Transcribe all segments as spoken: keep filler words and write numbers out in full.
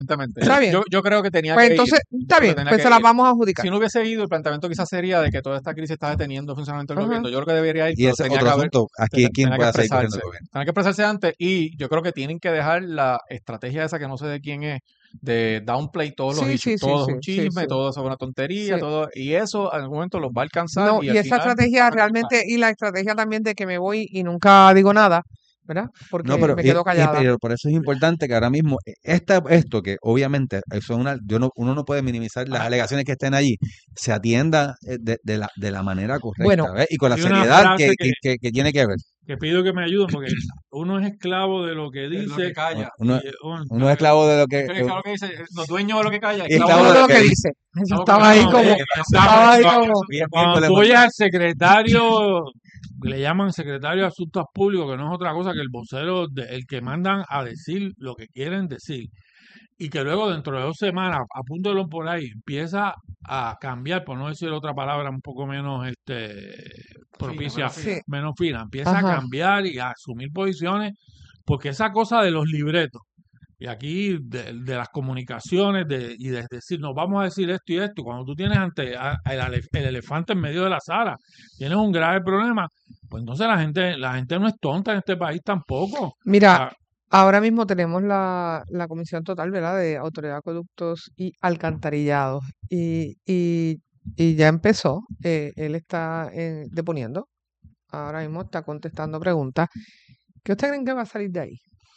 Exactamente. Está bien. Yo, yo creo que tenía Pues que entonces, ir. está Yo creo bien, que tenía pues que se las ir. vamos a adjudicar. Si no hubiese ido, el planteamiento quizás sería de que toda esta crisis está deteniendo el funcionamiento del Ajá. gobierno. Yo creo que debería ir, Y pero ese es tenía otro que haber, asunto. Aquí, tenía, ¿quién tenía que puede seguir corriendo expresarse. el gobierno? Tenía que expresarse antes y yo creo que tienen que dejar la estrategia esa que no sé de quién es, de downplay todos los Sí, issues. sí, sí, Todo sí, es un sí, chisme, sí. todo es una tontería, Sí. todo, y eso en algún momento los va a alcanzar No, y y al esa final estrategia van a realmente, y la estrategia también de que me voy y nunca digo nada, ¿verdad? No, Porque pero, me y- quedo y- callada. pero por eso es importante que ahora mismo eh, esta, esto que obviamente eh, son una, yo no, uno no puede minimizar las Ah. alegaciones que estén allí, se atienda eh, de, de la, de la manera correcta, Bueno, ¿ves? Y con la hay una seriedad frase que, que, que, que- que tiene que ver. que pido que me ayuden porque uno es esclavo de lo que de lo dice que calla. Uno, y uno- uno es esclavo de lo que... Pero es que lo que dice, los dueños de lo que calla, Y y esclavo todo de lo lo que que dice. Yo Estamos estaba ahí con- como, eh, estaba ahí cuando- como, Bien, Cuando bien, tú pues, oyes al secretario, le llaman secretario de Asuntos Públicos, que no es otra cosa que el vocero, de- el que mandan a decir lo que quieren decir, y que luego dentro de dos semanas, apúntelo por ahí, empieza a cambiar, por no decir otra palabra un poco menos este propicia, menos fina. Sí. menos fina, empieza Ajá. a cambiar y a asumir posiciones, porque esa cosa de los libretos, y aquí de, de las comunicaciones de, y de decir, nos vamos a decir esto y esto, cuando tú tienes ante a- el, ale- el elefante en medio de la sala, tienes un grave problema, pues entonces la gente, la gente no es tonta en este país tampoco. Mira, Ah, ahora mismo tenemos la, la comisión total, ¿verdad? De Autoridad de Acueductos y Alcantarillados. Y, y, y ya empezó. eh, él está eh, deponiendo. Ahora mismo está contestando preguntas. ¿Qué ustedes creen que va a salir de ahí?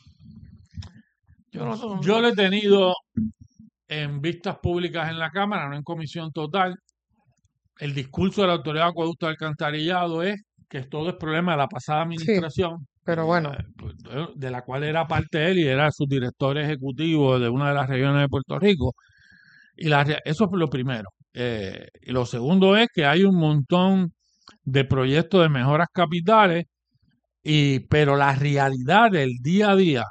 Yo no, Yo lo he tenido en vistas públicas en la Cámara, no en comisión total. El discurso de la Autoridad de Acueducto y Alcantarillado es que todo es problema de la pasada administración, Pero bueno, eh, pues, eh, de la cual era parte él y era su director ejecutivo de una de las regiones de Puerto Rico. Y la, re- eso es lo primero. Eh, y lo segundo es que hay un montón de proyectos de mejoras capitales, y, pero la realidad del día a día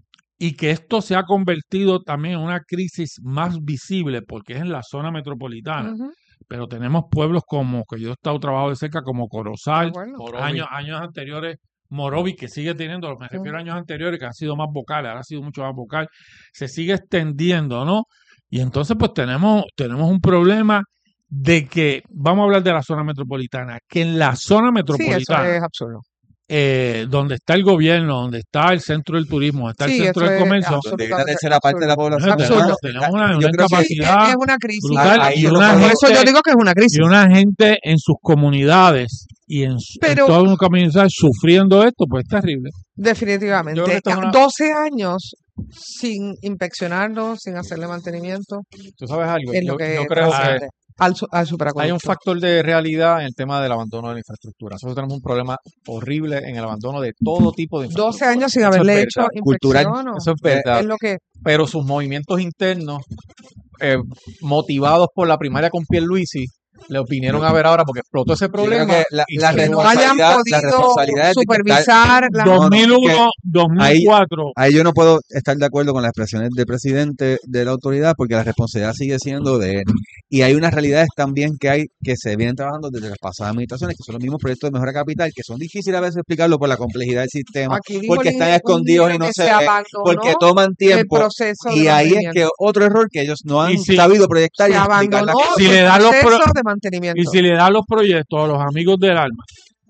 y que esto se ha convertido también en una crisis más visible porque es en la zona metropolitana. ujú, Pero tenemos pueblos como, que yo he estado trabajando de cerca, como de Corozal, acuerdo. Morovi. años, años anteriores, Morovi, que sigue teniendo, me refiero Ujú. a años anteriores, que han sido más vocales, ahora ha sido mucho más vocal, se sigue extendiendo, ¿no? Y entonces pues tenemos, tenemos un problema de que, vamos a hablar de la zona metropolitana, que en la zona Sí, eso metropolitana, es absurdo. eh, donde está el gobierno, donde está el centro del turismo, donde está el Sí, centro eso del es comercio, donde hay una absolutamente tercera parte de la absurdo. población. tenemos, Absurdo. tenemos una, Yo una creo que- Sí, es, incapacidad es una crisis. brutal Ahí y yo no una puedo- Por eso yo gente, digo que es una y crisis. una gente en sus comunidades y en, su- en Pero todas sus comunidades sufriendo esto, pues es terrible. definitivamente, Yo creo que esto es una- doce años sin inspeccionarlo, sin hacerle mantenimiento, Tú sabes algo, es lo yo, que yo creo que trasciende al, su- al hay un superacueducto. factor de realidad en el tema del abandono de la infraestructura. Nosotros tenemos un problema horrible en el abandono de todo tipo de doce infraestructura. años sin Eso es haberle hecho verdad. Cultural. inspección, o- Eso es es verdad. lo que Pero sus movimientos internos, eh, motivados por la primaria con Pierluisi, le vinieron a ver ahora porque explotó ese Yo creo problema. que la, y la se que no llevó a- hayan responsabilidad, la podido responsabilidad es de que está- supervisar la... No, no, dos mil uno, dos mil cuatro, ahí yo no puedo estar de acuerdo con las expresiones del presidente de la autoridad porque la responsabilidad sigue siendo de él. Y hay unas realidades también que hay que se vienen trabajando desde las pasadas administraciones, que son los mismos proyectos de mejora capital, que son difíciles a veces explicarlo por la complejidad del sistema, Aquí dijo porque el están ingeniero- un escondidos y ingeniero no que se se ven, abandonó porque toman el tiempo. proceso Y de ahí es mantenimiento. que otro error que ellos no han Y si- sabido proyectar y Se explicar las abandonó cosas. Si el le dan los pro- proceso de y mantenimiento. si le dan los proyectos a los amigos del alma,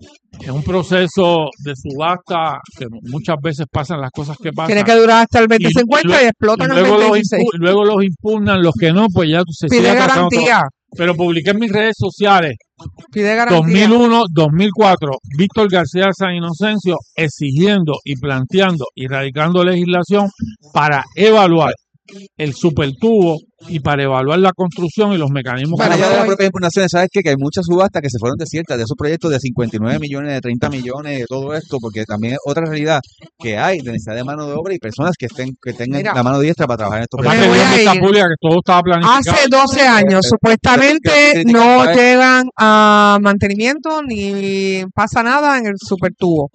es un proceso de subasta que muchas veces pasan las cosas que pasan. Tiene que durar hasta el Y- veinte cincuenta y, y luego- explotan y el luego, los veinte dieciséis. impu- luego los impugnan, los que no, pues ya se Pide sigue tratando todo. garantía. Pero publiqué en mis redes sociales Pide garantía. dos mil uno, dos mil cuatro, Víctor García San Inocencio exigiendo y planteando y radicando legislación para evaluar el supertubo y para evaluar la construcción y los mecanismos Bueno, Más que allá de yo las voy- propias impugnaciones, ¿sabes qué? Que hay muchas subastas que se fueron desiertas de esos proyectos de cincuenta y nueve millones, de treinta millones, de todo esto, porque también es otra realidad que hay de necesidad de mano de obra y personas que estén que tengan Mira, la mano diestra para trabajar en estos Además, Me proyectos. voy tenía a vista ir. pública que todo estaba planificado. Hace doce años, Eh, supuestamente crítica, no ¿sabes? llegan a mantenimiento ni pasa nada en el supertubo,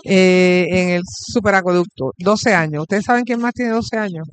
eh, en el superacueducto. doce años. ¿Ustedes saben quién más tiene doce años?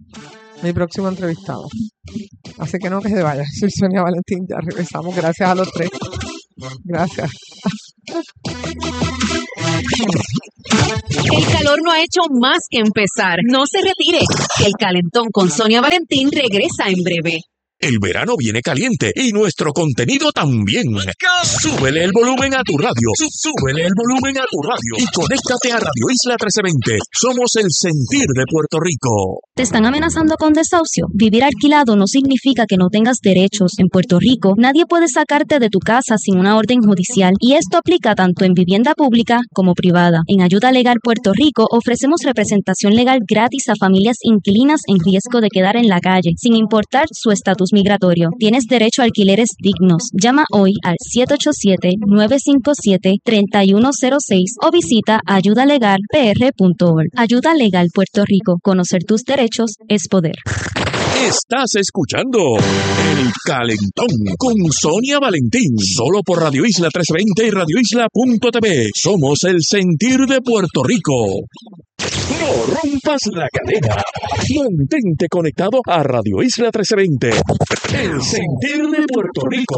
Mi próximo entrevistado. Así que no que se vaya. Soy Sonia Valentín. Ya regresamos. Gracias a los tres. Gracias. El calor no ha hecho más que empezar. No se retire. El Calentón con Sonia Valentín regresa en breve. El verano viene caliente y nuestro contenido también. Súbele el volumen a tu radio. Súbele el volumen a tu radio. Y conéctate a Radio Isla trece veinte. Somos el sentir de Puerto Rico. ¿Te están amenazando con desahucio? Vivir alquilado no significa que no tengas derechos. En Puerto Rico, nadie puede sacarte de tu casa sin una orden judicial. Y esto aplica tanto en vivienda pública como privada. En Ayuda Legal Puerto Rico ofrecemos representación legal gratis a familias inquilinas en riesgo de quedar en la calle, sin importar su estatus migratorio. Tienes derecho a alquileres dignos. Llama hoy al siete ocho siete, nueve cinco siete, tres uno cero seis o visita ayuda legal p r punto org. Ayuda Legal Puerto Rico. Conocer tus derechos es poder. Estás escuchando El Calentón con Sonia Valentín. Solo por Radio Isla trece veinte y radio isla punto t v. Somos el sentir de Puerto Rico. No rompas la cadena. Mantente conectado a Radio Isla trece veinte. El sentir de Puerto Rico.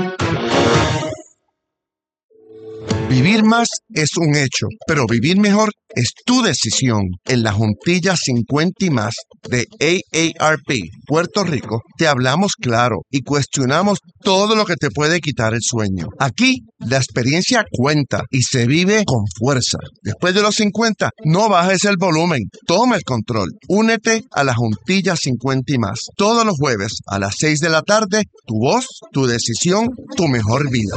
Vivir más es un hecho, pero vivir mejor es tu decisión. En la Juntilla cincuenta y más de A A R P Puerto Rico, te hablamos claro y cuestionamos todo lo que te puede quitar el sueño. Aquí, la experiencia cuenta y se vive con fuerza. Después de los cincuenta, no bajes el volumen, toma el control. Únete a la Juntilla cincuenta y más. Todos los jueves a las seis de la tarde, tu voz, tu decisión, tu mejor vida.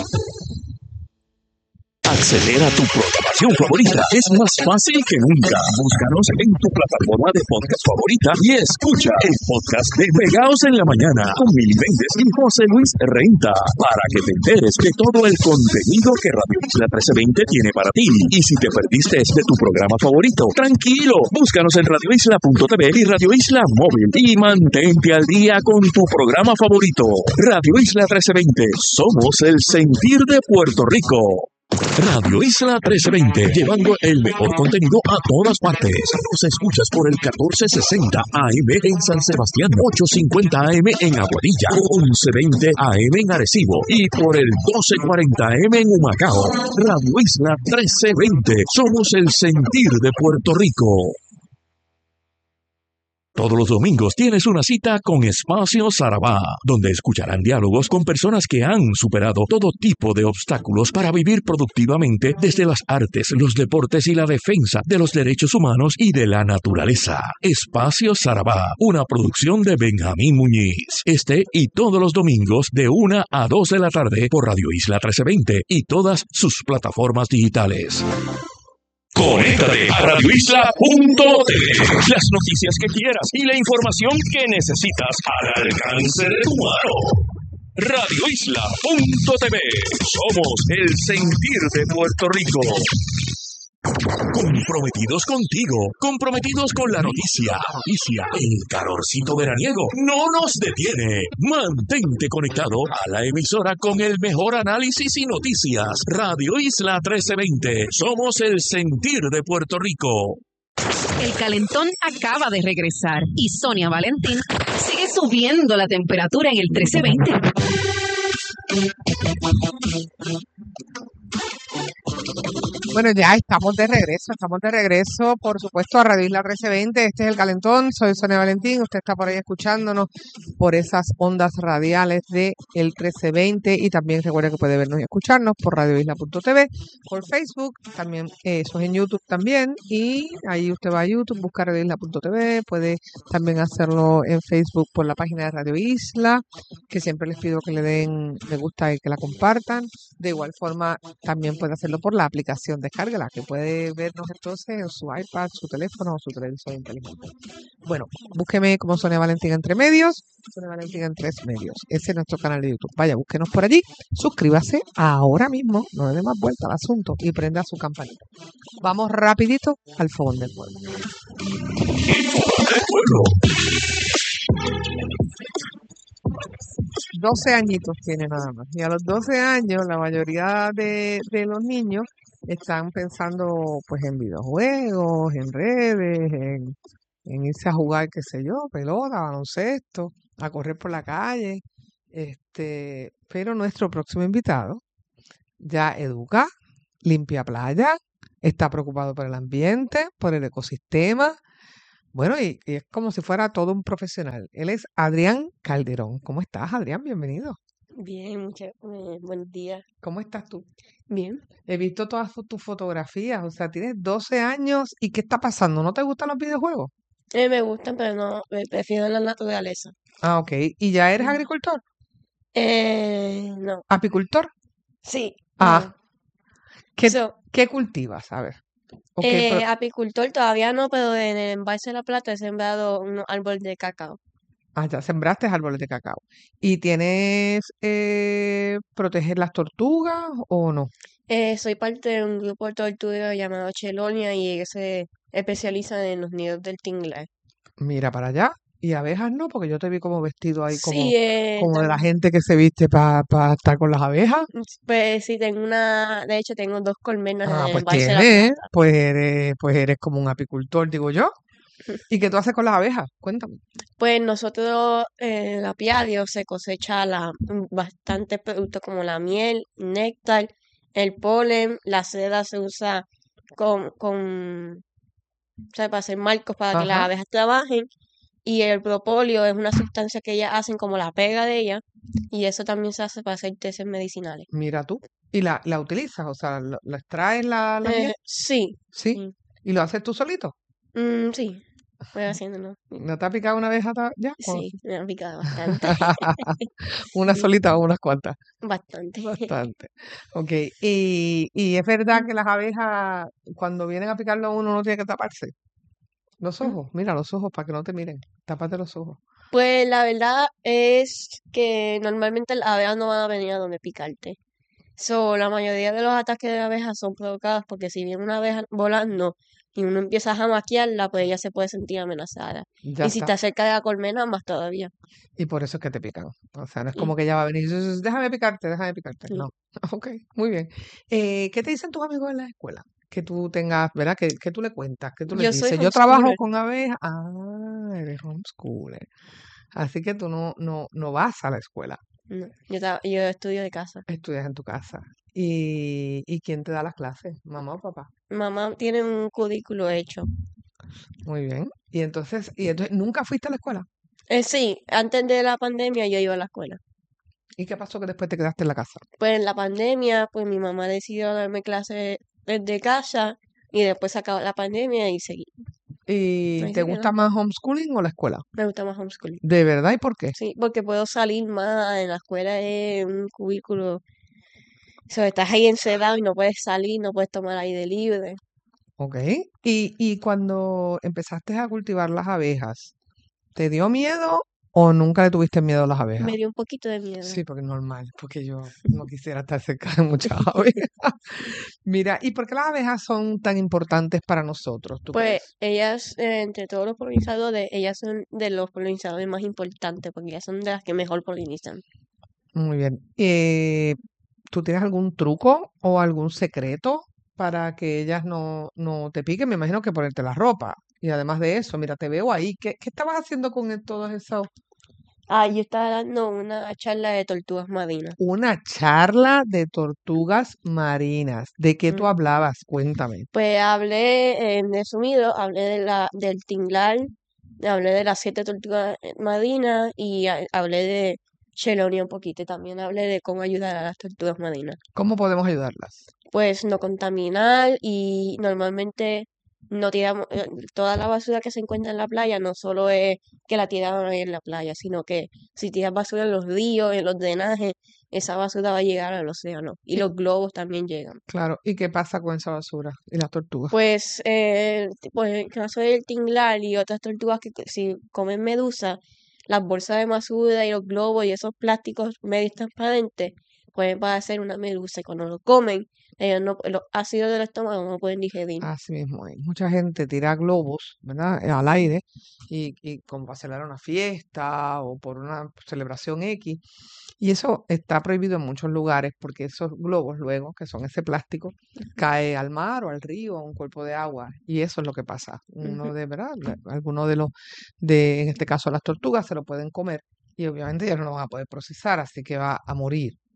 Acceder a tu programación favorita es más fácil que nunca. Búscanos en tu plataforma de podcast favorita y escucha el podcast de Pegaos en la Mañana con Mili Méndez y José Luis Renta para que te enteres de todo el contenido que Radio Isla trece veinte tiene para ti. Y si te perdiste de tu programa favorito, tranquilo, búscanos en radio isla punto t v y Radio Isla Móvil y mantente al día con tu programa favorito. Radio Isla trece veinte, somos el sentir de Puerto Rico. Radio Isla trece veinte, llevando el mejor contenido a todas partes. Nos escuchas por el catorce sesenta A M en San Sebastián, ochocientos cincuenta A M en Aguadilla, once veinte A M en Arecibo y por el doce cuarenta A M en Humacao. Radio Isla trece veinte, somos el sentir de Puerto Rico. Todos los domingos tienes una cita con Espacio Sarabá, donde escucharán diálogos con personas que han superado todo tipo de obstáculos para vivir productivamente desde las artes, los deportes y la defensa de los derechos humanos y de la naturaleza. Espacio Sarabá, una producción de Benjamín Muñiz. Este y todos los domingos de una a dos de la tarde por Radio Isla trece veinte y todas sus plataformas digitales. Conéctate a radio isla punto t v. Las noticias que quieras y la información que necesitas al alcance de tu mano. radio isla punto t v. Somos el sentir de Puerto Rico. Comprometidos contigo, comprometidos con la noticia. Noticia. El calorcito veraniego no nos detiene. Mantente conectado a la emisora con el mejor análisis y noticias. Radio Isla trece veinte. Somos el sentir de Puerto Rico. El calentón acaba de regresar y Sonia Valentín sigue subiendo la temperatura en el trece veinte. Bueno, ya estamos de regreso, estamos de regreso, por supuesto, a Radio Isla trece veinte. Este es El Calentón, soy Sonia Valentín, usted está por ahí escuchándonos por esas ondas radiales de el trece veinte y también recuerda que puede vernos y escucharnos por radio isla punto t v, por Facebook, también eh, eso es en YouTube también, y ahí usted va a YouTube, busca radio isla punto t v, puede también hacerlo en Facebook por la página de Radio Isla, que siempre les pido que le den me gusta y que la compartan. De igual forma, también puede hacerlo por la aplicación, descárguela, que puede vernos entonces en su iPad, su teléfono o su televisor inteligente. Bueno, búsqueme como Sonia Valentín Entre Medios, Sonia Valentín en Tres Medios. Ese es nuestro canal de YouTube. Vaya, búsquenos por allí, suscríbase ahora mismo, no le dé más vuelta al asunto y prenda su campanita. Vamos rapidito al Fogón del Pueblo. doce añitos tiene nada más. Y a los doce años, la mayoría de, de los niños están pensando pues en videojuegos, en redes, en, en irse a jugar, qué sé yo, pelota, baloncesto, a correr por la calle. Este, pero nuestro próximo invitado ya educa, limpia playa, está preocupado por el ambiente, por el ecosistema. Bueno, y, y es como si fuera todo un profesional. Él es Adrián Calderón. ¿Cómo estás, Adrián? Bienvenido. Bien, muchas, eh, buenos días. ¿Cómo estás tú? Bien. He visto todas fo- tus fotografías, o sea, tienes doce años y ¿qué está pasando? ¿No te gustan los videojuegos? Eh, me gustan, pero no, me prefiero la naturaleza. Ah, ok. ¿Y ya eres Mm. agricultor? Eh, no, ¿Apicultor? sí, Ah, ajá. ¿qué, So, qué cultivas? A ver. Ok, eh, pero, apicultor todavía no, pero en el embalse de la Plata he sembrado unos árboles de cacao. ah, ya sembraste árboles de cacao. ¿Y tienes, eh, proteger las tortugas o no? Eh, soy parte de un grupo de tortugas llamado Chelonia y ellos se especializan en los nidos del tinglar. Mira para allá. Y abejas no, porque yo te vi como vestido ahí como, Sí, eh, como de la tam- gente que se viste para estar con las abejas. pues sí, tengo una, de hecho tengo dos colmenas en Ah, el pues embalse de la tienes, Plata. pues eres, pues eres como un apicultor, digo yo. ¿Y qué tú haces con las abejas? Cuéntame. Pues nosotros en el apiario se cosecha la, bastantes productos como la miel, néctar, el polen, la seda se usa con, con, o sea, para hacer marcos para que las Ajá, abejas trabajen y el propóleo es una sustancia que ellas hacen como la pega de ella y eso también se hace para hacer tesis medicinales. mira tú. ¿Y la, la utilizas? O sea, ¿la, la extraes la, la miel? Eh, sí, Sí. sí, ¿Y lo haces tú solito? mm, sí, voy haciéndolo. ¿No te ha picado una abeja ta- ya? Cuando- Sí, me han picado bastante, ¿Una sí, solita o unas cuantas? bastante. Bastante. Ok. Y, y es verdad que las abejas, cuando vienen a picarlo a uno, no tiene que taparse. Los ojos, mira los ojos para que no te miren. Tápate los ojos. Pues la verdad es que normalmente las abejas no van a venir a donde picarte. So, la mayoría de los ataques de abejas son provocados porque si viene una abeja volando y uno empieza a jamaquearla, pues ella se puede sentir amenazada. Ya Y si está. está cerca de la colmena, más todavía. Y por eso es que te pican. O sea, no es Y, como que ella va a venir y dice, déjame picarte, déjame picarte. y No. Ok, muy bien. Eh, ¿qué te dicen tus amigos en la escuela? Que tú tengas, ¿verdad? Que, que tú le cuentas, que tú les yo soy dices, yo trabajo homeschooler. con abejas. Ah, eres homeschooler. Así que tú no, no, no vas a la escuela, No, yo, tra- yo estudio de casa. estudias en tu casa. ¿Y, y quién te da las clases? ¿Mamá o papá? Mamá tiene un currículo hecho. Muy bien. Y entonces, y entonces, ¿nunca fuiste a la escuela? Eh, sí, antes de la pandemia yo iba a la escuela. ¿Y qué pasó que después te quedaste en la casa? Pues en la pandemia, pues mi mamá decidió darme clases desde casa y después se acabó la pandemia y seguí. ¿Y Ahí te se gusta quedó. más homeschooling o la escuela? Me gusta más homeschooling. ¿De verdad y por qué? Sí, porque puedo salir más. En la escuela es un cubículo. O sea, estás ahí encerrado y no puedes salir, no puedes tomar aire libre. Ok. Y, y cuando empezaste a cultivar las abejas, ¿te dio miedo o nunca le tuviste miedo a las abejas? Me dio un poquito de miedo. Sí, porque es normal, porque yo no quisiera estar cerca de muchas abejas. Mira, ¿y por qué las abejas son tan importantes para nosotros, tú Pues crees? ellas, eh, entre todos los polinizadores, ellas son de los polinizadores más importantes porque ellas son de las que mejor polinizan. Muy bien. Eh, ¿tú tienes algún truco o algún secreto para que ellas no, no te piquen? Me imagino que ponerte la ropa. Y además de eso, mira, te veo ahí. ¿Qué, qué estabas haciendo con el- todos esos? Ah, yo estaba dando una charla de tortugas marinas. Una charla de tortugas marinas. ¿De qué tú Mm. hablabas? Cuéntame. Pues hablé, en resumido, hablé de la, del tinglar, hablé de las siete tortugas eh, marinas y a- hablé de Chelonia un poquito. Y también hablé de cómo ayudar a las tortugas marinas. ¿Cómo podemos ayudarlas? Pues no contaminar y normalmente no tiramos eh, toda la basura que se encuentra en la playa, no solo es que la tiraron ahí en la playa, sino que si tiras basura en los ríos, en los drenajes, esa basura va a llegar al océano y Y, los globos también llegan. claro, ¿y qué pasa con esa basura y las tortugas? Pues, eh, pues en el caso del tinglar y otras tortugas que co- si comen medusa, las bolsas de basura y los globos y esos plásticos medios transparentes pueden parecer una medusa y cuando lo comen, ellos no, los ácidos del estómago no pueden digerir. Así mismo hay. Mucha gente tira globos, ¿verdad? Eh, Al aire y, y como para celebrar una fiesta o por una celebración X. Y eso está prohibido en muchos lugares porque esos globos luego, que son ese plástico, cae al mar o al río o a un cuerpo de agua. Y eso es lo que pasa. Uno Ujú. de, ¿verdad? La- Algunos de los, de, en este caso las tortugas, se lo pueden comer y obviamente ya no lo van a poder procesar, así que va a morir.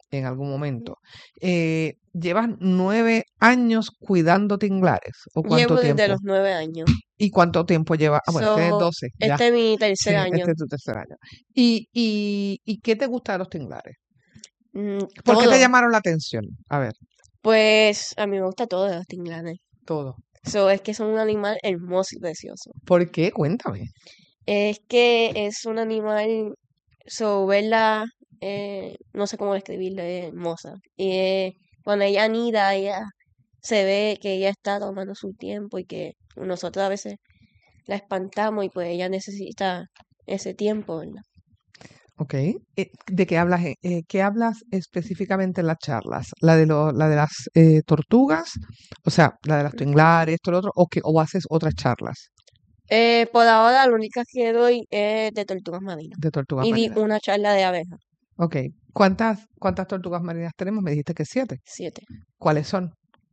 en algún momento. Eh, ¿llevas nueve años cuidando tinglares? ¿O cuánto Llevo tiempo? desde los nueve años. ¿Y cuánto tiempo llevas? Ah, bueno, tienes So, doce, ya. este es mi tercer Sí, año. este es tu tercer año. ¿Y, y, y qué te gusta de los tinglares? Mm, ¿Por qué te todo. llamaron la atención? A ver, Pues a mí me gusta todo de los tinglares. todo. So, es que son un animal hermoso y precioso. ¿Por qué? Cuéntame. Es que es un animal, so, verla, eh, no sé cómo describirla, es hermosa. Y eh, cuando ella anida, ella se ve que ella está tomando su tiempo y que nosotros a veces la espantamos y pues ella necesita ese tiempo, ¿verdad? Ok. Eh, ¿De qué hablas? eh, eh, ¿Qué hablas específicamente en las charlas? ¿La de, lo, la de las eh, tortugas? O sea, la de las tinglares, esto, lo otro, o, que, o haces otras charlas Eh, por ahora, la única que doy es de tortugas marinas. de tortugas Y di marinas? una charla de abejas, Ok. ¿Cuántas, cuántas tortugas marinas tenemos? Me dijiste que siete. siete. ¿Cuáles son?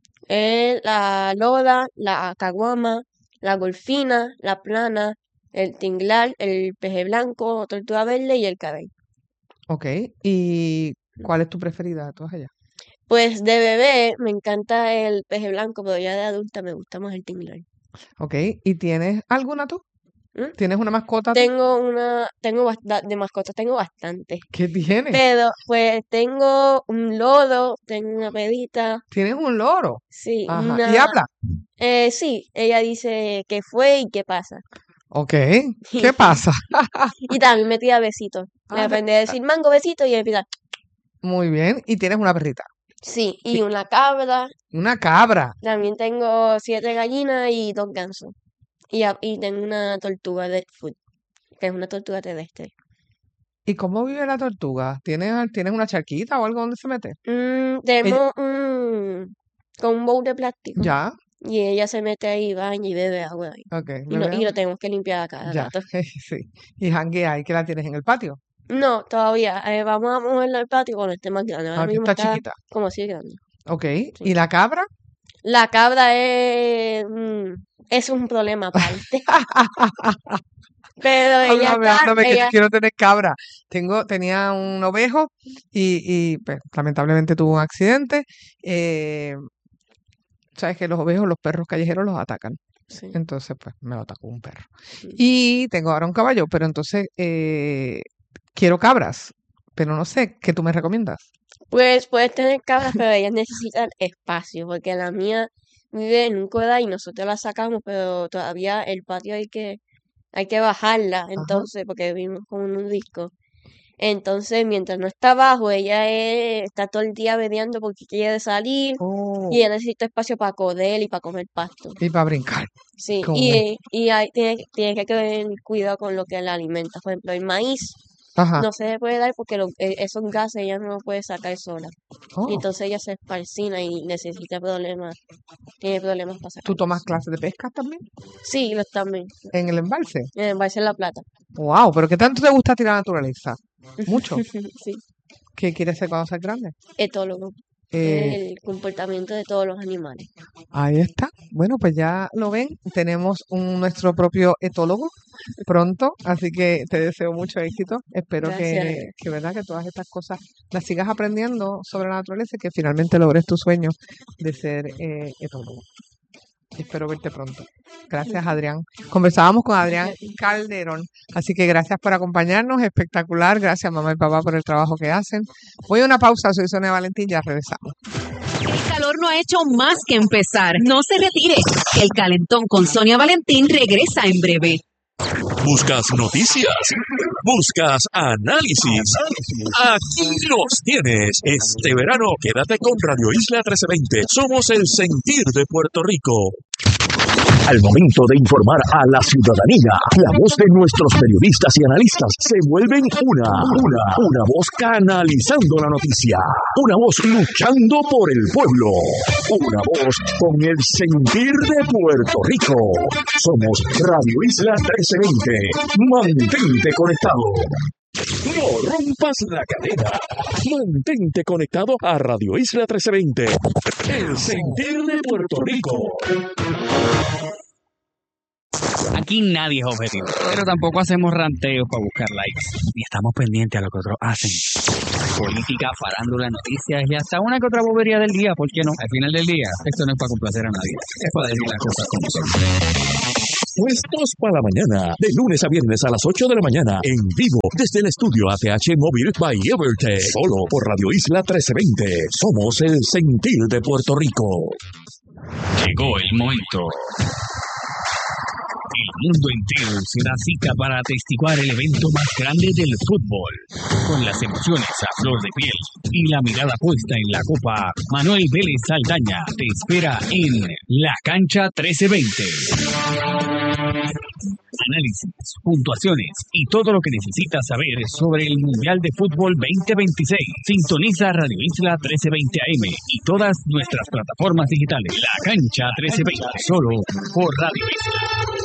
Es la lola, la caguama, la golfina, la plana, el tinglar, el peje blanco, tortuga verde y el cabello. Ok. ¿Y cuál es tu preferida de todas ellas? Pues de bebé me encanta el peje blanco, pero ya de adulta me gusta más el tinglar. Ok. ¿Y tienes alguna tú? ¿Mm? ¿Tienes una mascota tú? Tengo una, tengo basta- de mascotas, tengo bastante. ¿Qué tienes? Pero pues tengo un lodo, tengo una pedita, ¿Tienes un loro? sí, Ajá. ¿Y una, habla? eh, sí, ella dice qué fue y qué pasa. Ok. ¿Qué pasa? Y también me tira besitos. Le Ah, te- aprendí a decir mango besito y empieza, Muy bien. ¿Y tienes una perrita? sí, y una cabra. Una cabra. También tengo siete gallinas y dos gansos. Y, a- y tengo una tortuga de food, que es una tortuga terrestre. ¿Y cómo vive la tortuga? ¿Tienes, ¿tienes una charquita o algo donde se mete? Mm, tenemos un, con un bowl de plástico. Ya. Y ella se mete ahí, baña y bebe agua ahí. Ok. Y, no- ¿bebe y lo agua? tenemos que limpiar a cada Ya. rato. Sí. ¿Y janguea ahí que la tienes en el patio? No, todavía. eh, vamos a moverlo al patio cuando esté más grande. Ahora Ahora mismo está está chiquita. como así grande. Ok. Sí. ¿Y la cabra? La cabra es, mm, es un problema aparte. Pero ella Háblame, está, háblame, que ella, quiero tener cabra. Tengo, tenía un ovejo y, y pues, lamentablemente tuvo un accidente. Eh, sabes que los ovejos, los perros callejeros los atacan. sí, Entonces, pues, me lo atacó un perro. sí. Y tengo ahora un caballo, pero entonces eh, quiero cabras, pero no sé, ¿qué tú me recomiendas? Pues puedes tener cabras, pero ellas necesitan espacio, porque la mía vive en un corral y nosotros la sacamos, pero todavía el patio hay que, hay que bajarla, Ajá. entonces, porque vivimos con un disco. Entonces, mientras no está abajo, ella es- está todo el día bebeando porque quiere salir Oh, y ella necesita espacio para correr y para comer pasto. y para brincar. Sí, Como, y, y hay, tiene, tiene que tener cuidado con lo que la alimenta. Por ejemplo, el maíz ajá. no se le puede dar porque lo- e- esos gases ella no los puede sacar sola. Y Oh, entonces ella se esparcina y necesita problemas, tiene problemas para ¿tú sacar. tomas clases de pesca también? Sí, los también. ¿En el embalse? En el Valle de la Plata. Wow, pero ¿qué tanto te gusta a ti la naturaleza? Mucho. Sí, ¿Qué quieres ser cuando seas grande? etólogo. Eh, El comportamiento de todos los animales. ahí está. Bueno, pues ya lo ven, tenemos un, nuestro propio etólogo pronto, así que te deseo mucho éxito. Espero Gracias. que, que, verdad, que todas estas cosas las sigas aprendiendo sobre la naturaleza y que finalmente logres tu sueño de ser eh, etólogo. Espero verte pronto. Gracias, Adrián. Conversábamos con Adrián Calderón, así que gracias por acompañarnos, espectacular. Gracias, mamá y papá, por el trabajo que hacen. Voy a una pausa, soy Sonia Valentín, ya regresamos. El calor no ha hecho más que empezar. No se retire. El calentón con Sonia Valentín regresa en breve. Buscas noticias, buscas análisis. Aquí los tienes. Este verano quédate con Radio Isla trece veinte. Somos el sentir de Puerto Rico. Al momento de informar a la ciudadanía, la voz de nuestros periodistas y analistas se vuelven una, una, una voz canalizando la noticia, una voz luchando por el pueblo, una voz con el sentir de Puerto Rico. Somos Radio Isla trece veinte. Mantente conectado. No rompas la cadena. Mantente conectado a Radio Isla trece veinte. El sentir de Puerto Rico. Aquí nadie es objetivo, pero tampoco hacemos ranteos para buscar likes. Ni estamos pendientes a lo que otros hacen. Política, farándula, noticias y hasta una que otra bobería del día, ¿por qué no? Al final del día, esto no es para complacer a nadie, es para decir las cosas como son. Puestos para la mañana, de lunes a viernes a las ocho de la mañana, en vivo, desde el estudio A T H Móvil by Evertech, solo por Radio Isla trece veinte. Somos el sentir de Puerto Rico. Llegó el momento. El mundo entero se da cita para atestiguar el evento más grande del fútbol. Con las emociones a flor de piel y la mirada puesta en la copa, Manuel Vélez Saldaña te espera en La Cancha trece veinte. Análisis, puntuaciones y todo lo que necesitas saber sobre el Mundial de Fútbol veinte veintiséis. Sintoniza Radio Isla trece veinte A M y todas nuestras plataformas digitales. La Cancha trece veinte, solo por Radio Isla.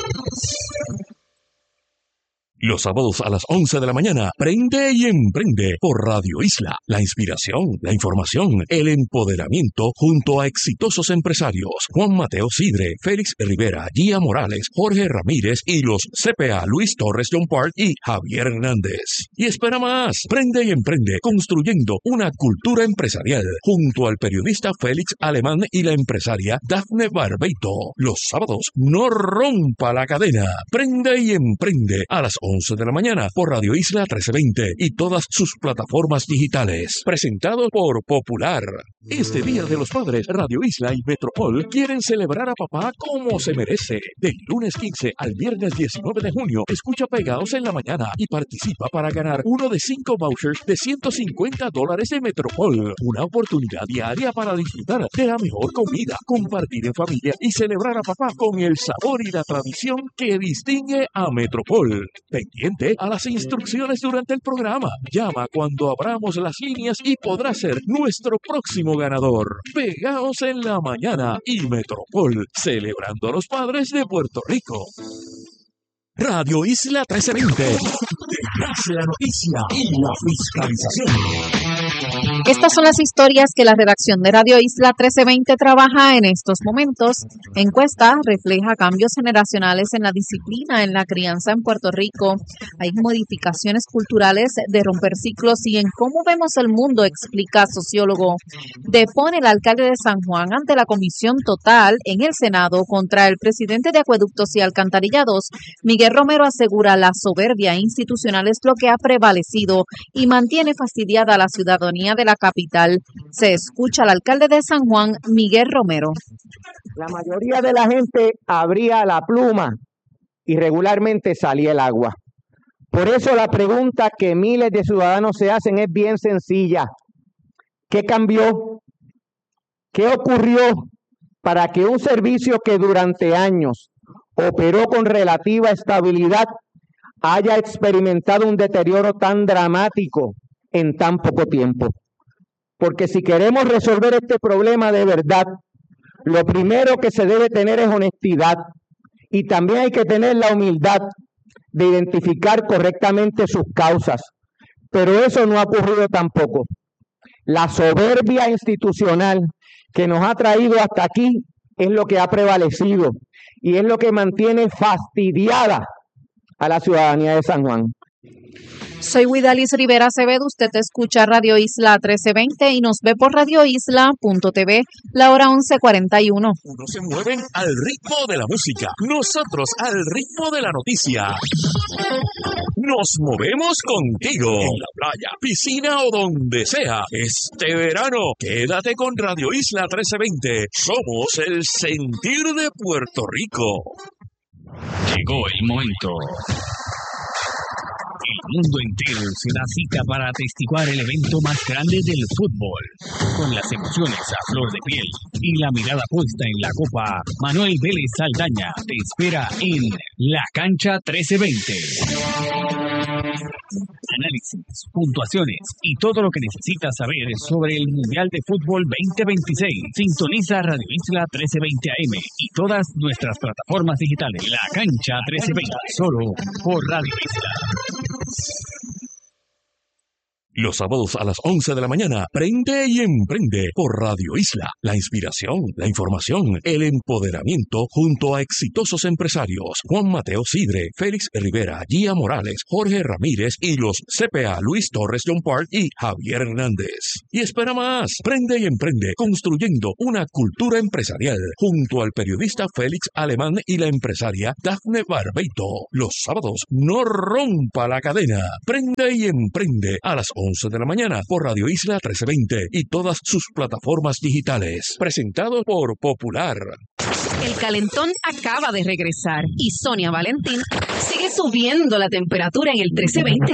Los sábados a las once de la mañana, Prende y Emprende por Radio Isla. La inspiración, la información, el empoderamiento junto a exitosos empresarios. Juan Mateo Sidre, Félix Rivera, Gia Morales, Jorge Ramírez y los C P A Luis Torres John Park y Javier Hernández. Y espera más, Prende y Emprende construyendo una cultura empresarial junto al periodista Félix Alemán y la empresaria Dafne Barbeito. Los sábados, no rompa la cadena. Prende y Emprende a las once de la mañana por Radio Isla trece veinte y todas sus plataformas digitales. Presentado por Popular. Este Día de los Padres, Radio Isla y Metropol quieren celebrar a papá como se merece. Del lunes quince al viernes diecinueve de junio, escucha Pegados en la Mañana y participa para ganar uno de cinco vouchers de ciento cincuenta dólares de Metropol. Una oportunidad diaria para disfrutar de la mejor comida, compartir en familia y celebrar a papá con el sabor y la tradición que distingue a Metropol. Pendiente a las instrucciones durante el programa. Llama cuando abramos las líneas y podrá ser nuestro próximo ganador. Pegaos en la Mañana y Metropol, celebrando a los padres de Puerto Rico. Radio Isla trece veinte. Detrás de la noticia y la fiscalización. Estas son las historias que la redacción de Radio Isla trece veinte trabaja en estos momentos. Encuesta refleja cambios generacionales en la disciplina en la crianza en Puerto Rico. Hay modificaciones culturales de romper ciclos y en cómo vemos el mundo, explica sociólogo. Depone el alcalde de San Juan ante la comisión total en el Senado contra el presidente de Acueductos y Alcantarillados. Miguel Romero asegura la soberbia institucional es lo que ha prevalecido y mantiene fastidiada a la ciudadanía de la capital. Se escucha al alcalde de San Juan, Miguel Romero. La mayoría de la gente abría la pluma y regularmente salía el agua. Por eso la pregunta que miles de ciudadanos se hacen es bien sencilla. ¿Qué cambió? ¿Qué ocurrió para que un servicio que durante años operó con relativa estabilidad haya experimentado un deterioro tan dramático en tan poco tiempo? Porque si queremos resolver este problema de verdad, lo primero que se debe tener es honestidad y también hay que tener la humildad de identificar correctamente sus causas. Pero eso no ha ocurrido tampoco. La soberbia institucional que nos ha traído hasta aquí es lo que ha prevalecido y es lo que mantiene fastidiada a la ciudadanía de San Juan. Soy Widalis Rivera Acevedo, usted escucha Radio Isla trece veinte y nos ve por radio isla punto t v, la hora once cuarenta y uno. Unos se mueven al ritmo de la música, nosotros al ritmo de la noticia. Nos movemos contigo, en la playa, piscina o donde sea. Este verano, quédate con Radio Isla trece veinte. Somos el sentir de Puerto Rico. Llegó el momento. El mundo entero se da cita para atestiguar el evento más grande del fútbol. Con las emociones a flor de piel y la mirada puesta en la copa, Manuel Vélez Saldaña te espera en La Cancha trece veinte. Análisis, puntuaciones y todo lo que necesitas saber sobre el Mundial de Fútbol veinte veintiséis. Sintoniza Radio Isla trece veinte A M y todas nuestras plataformas digitales. La Cancha trece veinte, solo por Radio Isla. Los sábados a las once de la mañana, Prende y Emprende por Radio Isla. La inspiración, la información, el empoderamiento junto a exitosos empresarios. Juan Mateo Sidre, Félix Rivera, Gia Morales, Jorge Ramírez y los C P A Luis Torres John Park y Javier Hernández. Y espera más, Prende y Emprende, construyendo una cultura empresarial junto al periodista Félix Alemán y la empresaria Dafne Barbeito. Los sábados, no rompa la cadena. Prende y Emprende a las once de la mañana por Radio Isla trece veinte y todas sus plataformas digitales. Presentado por Popular. El calentón acaba de regresar y Sonia Valentín sigue subiendo la temperatura en el trece veinte.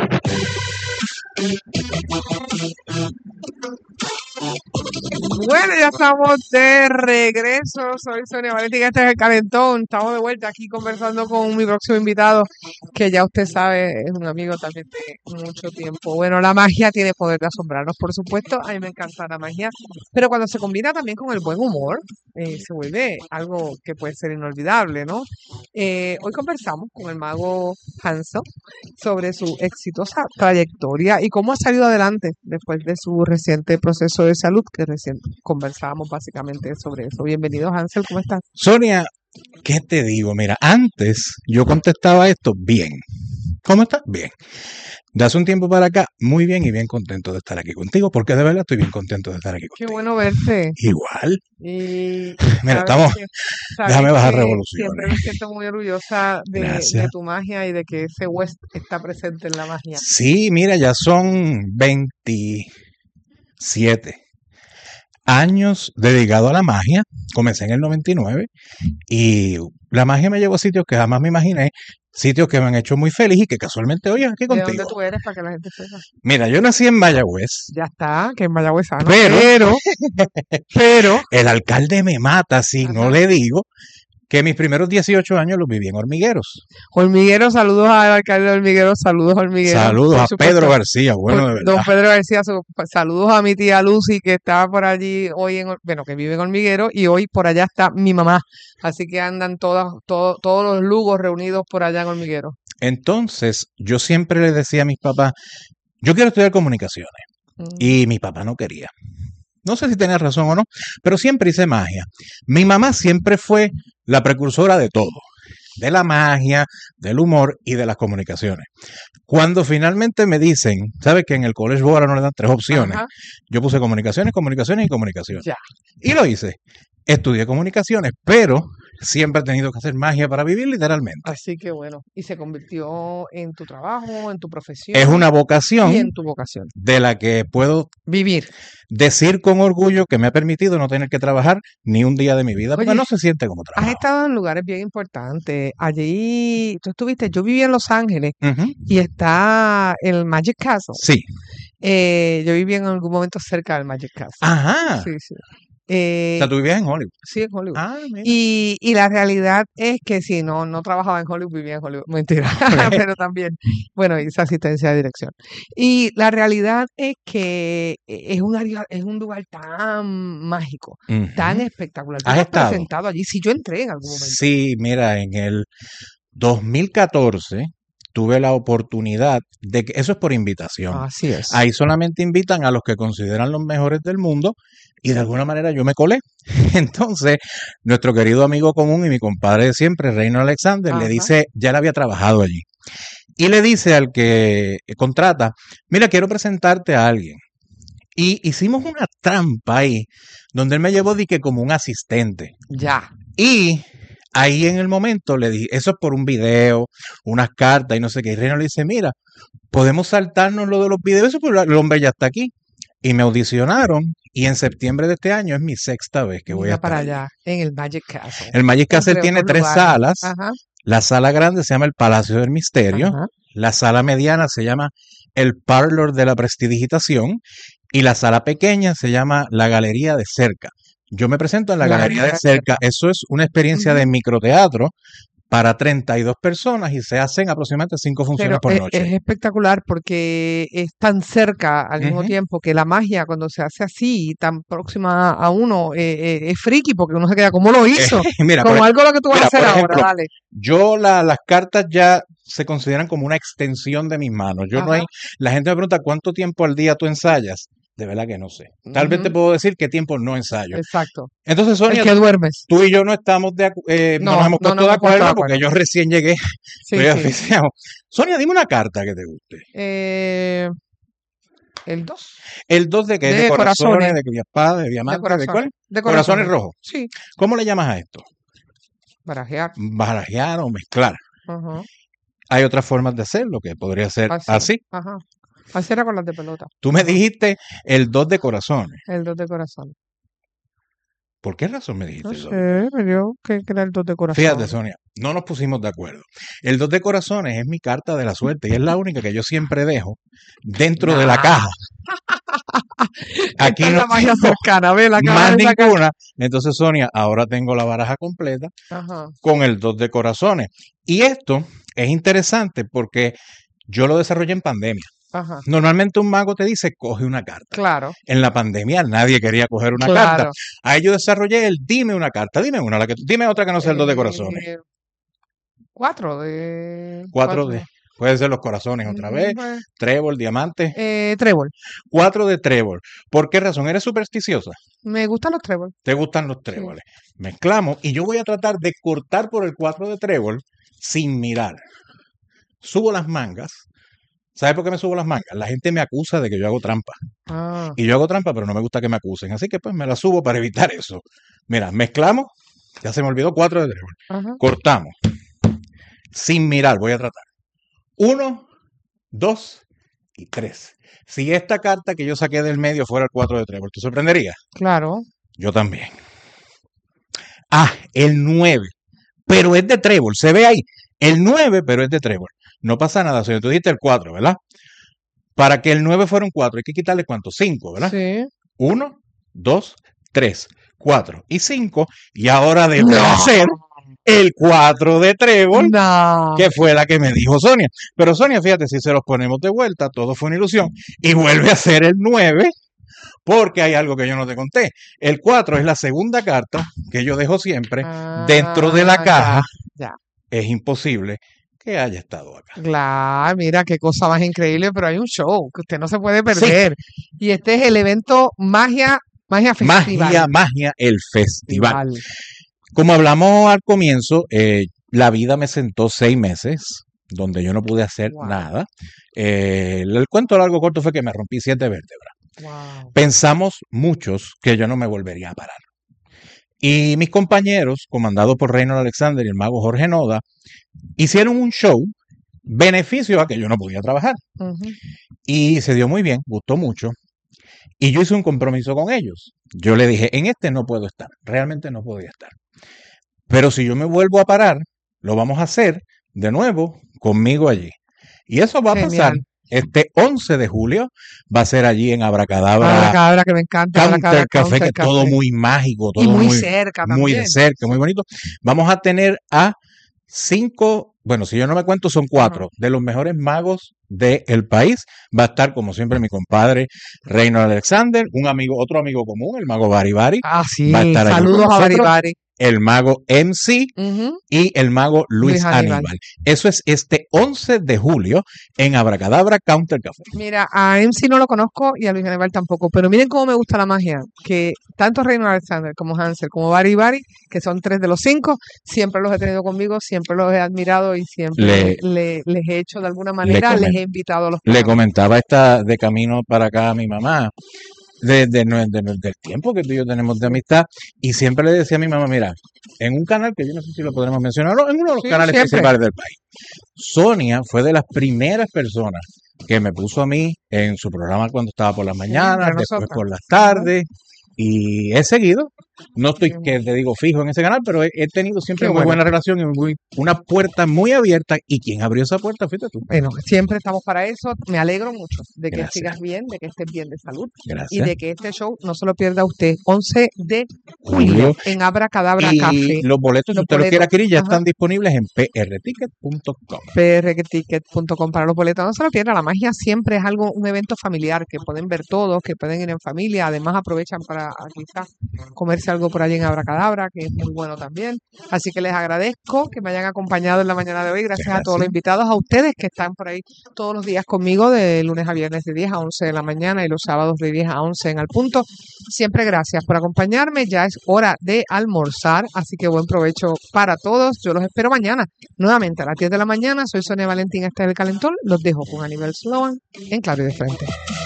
Bueno, ya estamos de regreso. Soy Sonia Valentín, este es el calentón. Estamos de vuelta aquí conversando con mi próximo invitado, que ya usted sabe, es un amigo también de mucho tiempo. Bueno, la magia tiene poder de asombrarnos, por supuesto. A mí me encanta la magia, pero cuando se combina también con el buen humor, eh, se vuelve algo que puede ser inolvidable, ¿no? Eh, hoy conversamos con el mago Hanso sobre su exitosa trayectoria y cómo ha salido adelante después de su reciente proceso de salud, que recién conversábamos básicamente sobre eso. Bienvenido, Hansel, ¿cómo estás? Sonia, ¿qué te digo? Mira, antes yo contestaba esto bien. ¿Cómo estás? Bien. De hace un tiempo para acá, muy bien y bien contento de estar aquí contigo, porque de verdad estoy bien contento de estar aquí contigo. Qué bueno verte. Igual. Y Mira, estamos. que, Déjame bajar que revoluciones. Siempre me siento muy orgullosa de, de tu magia y de que ese West está presente en la magia. Sí, mira, ya son veintisiete años dedicado a la magia. Comencé en el noventa y nueve y la magia me llevó a sitios que jamás me imaginé, sitios que me han hecho muy feliz y que casualmente hoy aquí ¿De contigo. dónde tú eres para que la gente sepa? Mira, yo nací en Mayagüez. Ya está, que en Mayagüez sano. Pero, Pero, pero el alcalde me mata si Ajá. no le digo que mis primeros dieciocho años los viví en Hormigueros. Hormigueros, saludos al alcalde de Hormigueros, saludos a Hormigueros. Saludos a Pedro García, bueno, de verdad. Don Pedro García, su, saludos a mi tía Lucy, que está por allí hoy, en, bueno, que vive en Hormigueros, y hoy por allá está mi mamá. Así que andan todas, todo, todos los lugos reunidos por allá en Hormigueros. Entonces, yo siempre le decía a mis papás, yo quiero estudiar comunicaciones. Mm. Y mi papá no quería. No sé si tenía razón o no, pero siempre hice magia. Mi mamá siempre fue la precursora de todo, de la magia, del humor y de las comunicaciones. Cuando finalmente me dicen, ¿sabes que en el College Board ahora no le dan tres opciones? Ajá. Yo puse comunicaciones, comunicaciones y comunicaciones. Ya. Y lo hice. Estudié comunicaciones, pero siempre he tenido que hacer magia para vivir literalmente. Así que bueno, y se convirtió en tu trabajo, en tu profesión. Es una vocación. Y en tu vocación. De la que puedo vivir. Decir con orgullo que me ha permitido no tener que trabajar ni un día de mi vida, porque Oye, no se siente como trabajo. Has estado en lugares bien importantes. Allí, tú estuviste, yo viví en Los Ángeles uh-huh. y está el Magic Castle. Sí. Eh, yo viví en algún momento cerca del Magic Castle. Ajá. Sí, sí. Eh, o sea, tú vivías en Hollywood. Sí, en Hollywood. Ah, mira. Y, y la realidad es que si no, no trabajaba en Hollywood, vivía en Hollywood. Mentira, pero también, bueno, hice asistencia de dirección. Y la realidad es que es un área, es un lugar tan mágico, uh-huh. tan espectacular. ¿Tú ¿Has estado? presentado allí? Si yo entré en algún momento. Sí, mira, en el dos mil catorce tuve la oportunidad de que, eso es por invitación. Así es. Ahí solamente invitan a los que consideran los mejores del mundo y de alguna manera yo me colé. Entonces, nuestro querido amigo común y mi compadre de siempre, Reino Alexander, Ajá. le dice, ya él había trabajado allí. Y le dice al que contrata, mira, quiero presentarte a alguien. Y hicimos una trampa ahí, donde él me llevó de que como un asistente. Ya. Y ahí en el momento le dije, eso es por un video, unas cartas y no sé qué. Y Reino le dice, mira, podemos saltarnos lo de los videos, eso porque el hombre ya está aquí. Y me audicionaron y en septiembre de este año es mi sexta vez que voy Mira a estar para allá. allá, en el Magic Castle. El Magic Castle Entre tiene tres lugares. salas. Ajá. La sala grande se llama el Palacio del Misterio. Ajá. La sala mediana se llama el Parlor de la Prestidigitación. Y la sala pequeña se llama la Galería de Cerca. Yo me presento en la, la Galería de Cerca. Eso es una experiencia uh-huh. de microteatro para treinta y dos personas y se hacen aproximadamente cinco funciones Pero por es, noche. Es espectacular porque es tan cerca al mismo Uh-huh. tiempo que la magia cuando se hace así, tan próxima a uno, eh, eh, es friki porque uno se queda, ¿cómo lo hizo? Mira, Como por, algo lo que tú vas mira, a hacer por ahora, ejemplo, dale. Yo la, las cartas ya se consideran como una extensión de mis manos. Yo no Ajá. hay, la gente me pregunta cuánto tiempo al día tú ensayas. De verdad que no sé. Tal vez te Ujú. puedo decir qué tiempo no ensayo. Exacto. Entonces, El Sonia, que duermes. tú y yo no estamos de acu- eh, no, No, nos hemos no puesto nos de hemos puesto de acuerdo porque acuerdo. yo recién llegué, Sí, estoy sí. aficionado. Sonia, dime una carta que te guste. Eh, el dos. El dos de qué, de De corazones, corazones. de que espada, de De diamantes, ¿de corazones. cuál? De Corazones corazones. rojos. Sí. ¿Cómo le llamas a esto? Barajear. Barajear o mezclar. Ajá. Hay otras formas de hacerlo que podría ser Así. así. Ajá. Así era con las de pelota. Tú me Ajá. dijiste el dos de corazones. El dos de corazón. ¿Por qué razón me dijiste No el dos? sé, me dio que que era el dos de corazón. Fíjate, Sonia, no nos pusimos de acuerdo. El dos de corazones es mi carta de la suerte y es la única que yo siempre dejo dentro de la Nah. caja. Aquí Esta es no la magia tengo cercana, ve la más cara de sacar. ninguna. Entonces, Sonia, ahora tengo la baraja completa Ajá. con el dos de corazones. Y esto es interesante porque yo lo desarrollé en pandemia. Ajá. Normalmente un mago te dice, coge una carta. Claro. En la pandemia nadie quería coger una carta. Claro. Ahí yo desarrollé el dime una carta. Dime una, la que, dime otra que no sea el dos de corazones. Eh, cuatro de. Cuatro de, puede ser los corazones otra vez. Pues, Trébol, diamante. eh, trébol. Cuatro de trébol. ¿Por qué razón? ¿Eres supersticiosa? Me gustan los trébol. ¿Te gustan los tréboles? Mezclamos y yo voy a tratar de cortar por el cuatro de trébol sin mirar. Subo las mangas. ¿Sabes por qué me subo las mangas? La gente me acusa de que yo hago trampa. Ah. Y yo hago trampa, pero no me gusta que me acusen. Así que pues me la subo para evitar eso. Mira, mezclamos. Ya se me olvidó cuatro de trébol. Ajá. Cortamos. Sin mirar, voy a tratar. Uno, dos y tres. Si esta carta que yo saqué del medio fuera el cuatro de trébol, ¿te sorprendería? Claro. Yo también. Ah, el nueve. Pero es de trébol. Se ve ahí. El nueve, pero es de trébol. No pasa nada, señor. Tú dijiste el cuatro, ¿verdad? Para que el nueve fuera un cuatro, hay que quitarle cuánto? cinco, ¿verdad? Sí. uno, dos, tres, cuatro y cinco. Y ahora debe No. ser el cuatro de trébol, No. que fue la que me dijo Sonia. Pero Sonia, fíjate, si se los ponemos de vuelta, todo fue una ilusión. Y vuelve a ser el nueve, porque hay algo que yo no te conté. El cuatro es la segunda carta que yo dejo siempre dentro de la Ah, caja. Ya. Es imposible que haya estado acá. Claro, mira qué cosa más increíble, pero hay un show que usted no se puede perder. Y este es el evento Magia, Magia Festival. Magia, magia, el festival. Festival. Como hablamos al comienzo, eh, la vida me sentó seis meses donde yo no pude hacer Wow. nada. Eh, el, el cuento largo corto fue que me rompí siete vértebras. Wow. Pensamos muchos que yo no me volvería a parar. Y mis compañeros, comandados por Reynold Alexander y el mago Jorge Noda, hicieron un show beneficio a que yo no podía trabajar. Ujú. Y se dio muy bien, gustó mucho. Y yo hice un compromiso con ellos. Yo le dije, en este no puedo estar, realmente no podía estar. Pero si yo me vuelvo a parar, lo vamos a hacer de nuevo conmigo allí. Y eso va a Genial. pasar este once de julio, va a ser allí en Abracadabra. Abracadabra, que me encanta. Counter Abracadabra, Café, que Counter es todo Café. muy mágico, todo Y muy cerca muy de también. cerca, muy bonito. Vamos a tener a cinco, bueno, si yo no me cuento, son cuatro de los mejores magos del país. Va a estar, como siempre, mi compadre Reynold Alexander, un amigo, otro amigo común, el mago Bari Bari. Ah, sí. Va a estar allí con Saludos a Bari nosotros. Bari. El mago M C Ujú. y el mago Luis, Luis Aníbal. Aníbal. Eso es este once de julio en Abracadabra Counter Café. Mira, a M C no lo conozco y a Luis Aníbal tampoco, pero miren cómo me gusta la magia, que tanto Reynold Alexander como Hansel, como Bari Bari, que son tres de los cinco, siempre los he tenido conmigo, siempre los he admirado y siempre Le- le- les he hecho de alguna manera, comen- les he invitado a los Le programas. comentaba esta de camino para acá a mi mamá, de, de nue- de nue- del tiempo que tú y yo tenemos de amistad, y siempre le decía a mi mamá, mira, en un canal que yo no sé si lo podremos mencionar, no, en uno de los Sí, canales siempre. principales del país, Sonia fue de las primeras personas que me puso a mí en su programa cuando estaba por las mañanas, entre después nosotras. por las tardes, y he seguido. No estoy, que te digo, fijo en ese canal, pero he, he tenido siempre Qué muy bueno. buena relación y muy- una puerta muy abierta. ¿Y quien abrió esa puerta? Fuiste tú. Bueno, siempre estamos para eso. Me alegro mucho de que Gracias. sigas bien, de que estés bien de salud y Gracias. de que este show no se lo pierda usted. once de julio Julio. en Abracadabra Y Café. los boletos, si Los usted los quiere boletos, adquirir, ya ajá. están disponibles en p r ticket punto com. p r ticket punto com para los boletos. No se lo pierda, la magia siempre es algo, un evento familiar que pueden ver todos, que pueden ir en familia. Además aprovechan para quizás comerse hice algo por allí en Abracadabra, que es muy bueno también. Así que les agradezco que me hayan acompañado en la mañana de hoy. Gracias, Gracias. a todos los invitados, a ustedes que están por ahí todos los días conmigo, de lunes a viernes de diez a once de la mañana y los sábados de diez a once en Al Punto. Siempre gracias por acompañarme. Ya es hora de almorzar, así que buen provecho para todos. Yo los espero mañana, nuevamente a las diez de la mañana. Soy Sonia Valentín, este es El Calentón. Los dejo con Aníbal Sloan en Claro y de Frente.